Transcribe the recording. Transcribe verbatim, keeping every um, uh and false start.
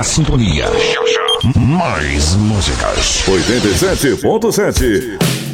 na sintonia. Mais músicas. oitenta e sete ponto sete.